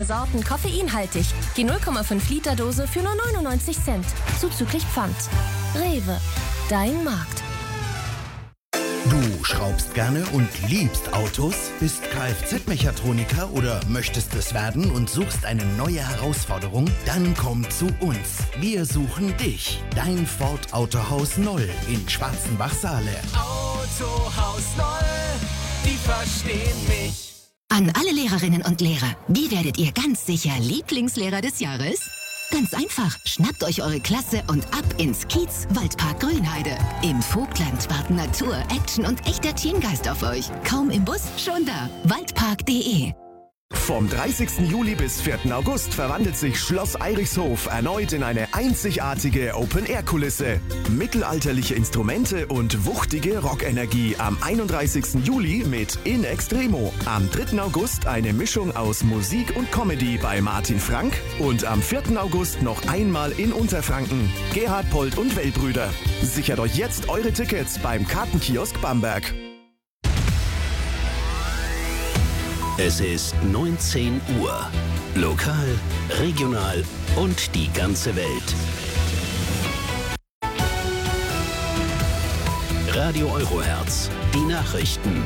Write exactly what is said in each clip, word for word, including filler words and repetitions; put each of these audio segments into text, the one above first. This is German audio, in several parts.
Sorten koffeinhaltig. Die null Komma fünf Liter Dose für nur neunundneunzig Cent. Zuzüglich Pfand. Rewe. Dein Markt. Du schraubst gerne und liebst Autos, bist Kfz-Mechatroniker oder möchtest es werden und suchst eine neue Herausforderung? Dann komm zu uns. Wir suchen dich. Dein Ford Autohaus Noll in Schwarzenbach-Saale. Autohaus Noll, die verstehen mich. An alle Lehrerinnen und Lehrer, wie werdet ihr ganz sicher Lieblingslehrer des Jahres? Ganz einfach, schnappt euch eure Klasse und ab ins Kiez Waldpark Grünheide. Im Vogtland warten Natur, Action und echter Teamgeist auf euch. Kaum im Bus, schon da. waldpark punkt de. Vom dreißigsten Juli bis vierten August verwandelt sich Schloss Eirichshof erneut in eine einzigartige Open-Air-Kulisse. Mittelalterliche Instrumente und wuchtige Rockenergie am einunddreißigsten Juli mit In Extremo. Am dritten August eine Mischung aus Musik und Comedy bei Martin Frank und am vierten August noch einmal in Unterfranken. Gerhard Polt und Wellbrüder. Sichert euch jetzt eure Tickets beim Kartenkiosk Bamberg. Es ist neunzehn Uhr. Lokal, regional und die ganze Welt. Radio Eurohertz, die Nachrichten.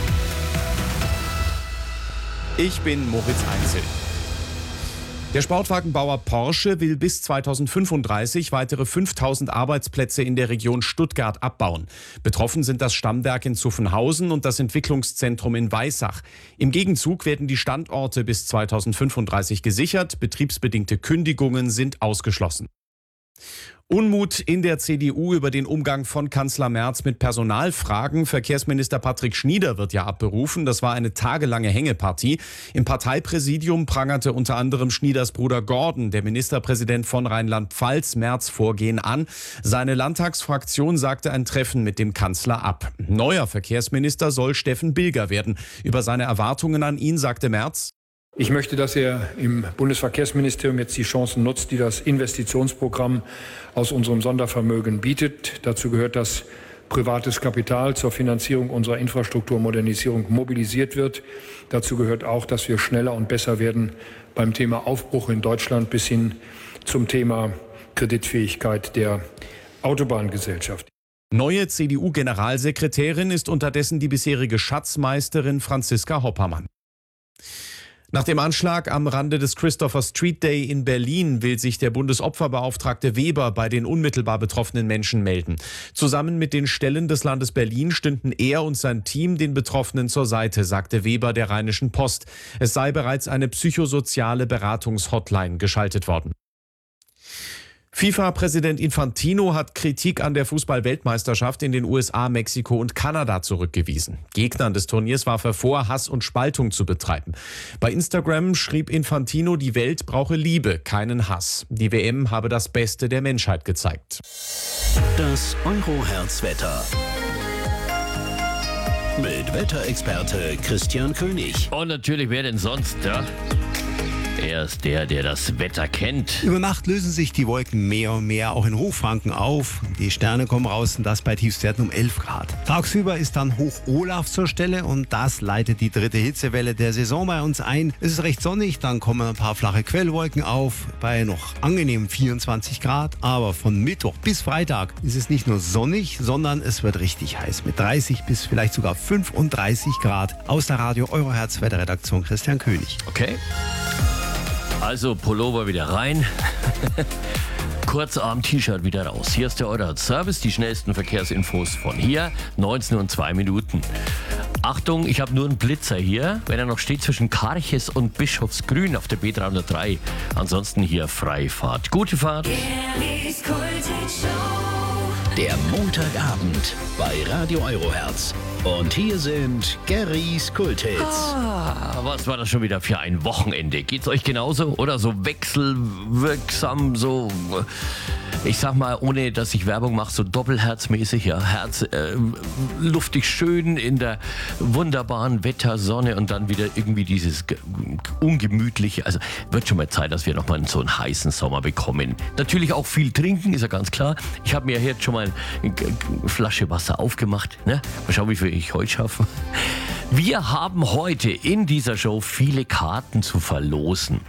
Ich bin Moritz Einzel. Der Sportwagenbauer Porsche will bis zweitausendfünfunddreißig weitere fünftausend Arbeitsplätze in der Region Stuttgart abbauen. Betroffen sind das Stammwerk in Zuffenhausen und das Entwicklungszentrum in Weissach. Im Gegenzug werden die Standorte bis zweitausendfünfunddreißig gesichert. Betriebsbedingte Kündigungen sind ausgeschlossen. Unmut in der C D U über den Umgang von Kanzler Merz mit Personalfragen. Verkehrsminister Patrick Schnieder wird ja abberufen. Das war eine tagelange Hängepartie. Im Parteipräsidium prangerte unter anderem Schnieders Bruder Gordon, der Ministerpräsident von Rheinland-Pfalz, Merz Vorgehen an. Seine Landtagsfraktion sagte ein Treffen mit dem Kanzler ab. Neuer Verkehrsminister soll Steffen Bilger werden. Über seine Erwartungen an ihn sagte Merz: Ich möchte, dass er im Bundesverkehrsministerium jetzt die Chancen nutzt, die das Investitionsprogramm aus unserem Sondervermögen bietet. Dazu gehört, dass privates Kapital zur Finanzierung unserer Infrastrukturmodernisierung mobilisiert wird. Dazu gehört auch, dass wir schneller und besser werden beim Thema Aufbruch in Deutschland bis hin zum Thema Kreditfähigkeit der Autobahngesellschaft. Neue C D U-Generalsekretärin ist unterdessen die bisherige Schatzmeisterin Franziska Hoppermann. Nach dem Anschlag am Rande des Christopher Street Day in Berlin will sich der Bundesopferbeauftragte Weber bei den unmittelbar betroffenen Menschen melden. Zusammen mit den Stellen des Landes Berlin stünden er und sein Team den Betroffenen zur Seite, sagte Weber der Rheinischen Post. Es sei bereits eine psychosoziale Beratungshotline geschaltet worden. FIFA-Präsident Infantino hat Kritik an der Fußball-Weltmeisterschaft in den U S A, Mexiko und Kanada zurückgewiesen. Gegnern des Turniers warf er vor, Hass und Spaltung zu betreiben. Bei Instagram schrieb Infantino, die Welt brauche Liebe, keinen Hass. Die W M habe das Beste der Menschheit gezeigt. Das Eurohertz-Wetter. Mit Wetterexperte Christian König. Und natürlich, wer denn sonst, ja? Er ist der, der das Wetter kennt. Über Nacht lösen sich die Wolken mehr und mehr auch in Hochfranken auf. Die Sterne kommen raus und das bei Tiefstwerten um elf Grad. Tagsüber ist dann Hoch Olaf zur Stelle und das leitet die dritte Hitzewelle der Saison bei uns ein. Es ist recht sonnig, dann kommen ein paar flache Quellwolken auf bei noch angenehmen vierundzwanzig Grad. Aber von Mittwoch bis Freitag ist es nicht nur sonnig, sondern es wird richtig heiß mit dreißig bis vielleicht sogar fünfunddreißig Grad. Aus der Radio Eurohertz Wetterredaktion Christian König. Okay. Also Pullover wieder rein, Kurzarm-T-Shirt wieder raus. Hier ist der Eurohertz-Service, die schnellsten Verkehrsinfos von hier, neunzehn und zwei Minuten. Achtung, ich habe nur einen Blitzer hier, wenn er noch steht zwischen Karches und Bischofsgrün auf der B dreihundertdrei. Ansonsten hier Freifahrt. Gute Fahrt. Der Montagabend bei Radio Eurohertz. Und hier sind Garys Kulthits. Ah, was war das schon wieder für ein Wochenende? Geht's euch genauso? Oder so wechselwirksam, so, ich sag mal, ohne dass ich Werbung mache, so doppelherzmäßig, ja, Herz, äh, luftig schön in der wunderbaren Wettersonne und dann wieder irgendwie dieses ge- ungemütliche, also wird schon mal Zeit, dass wir nochmal so einen heißen Sommer bekommen. Natürlich auch viel trinken, ist ja ganz klar. Ich habe mir jetzt schon mal eine Flasche Wasser aufgemacht, ne? Mal schauen, wie viel ich heute schaffe. Wir haben heute in dieser Show viele Karten zu verlosen.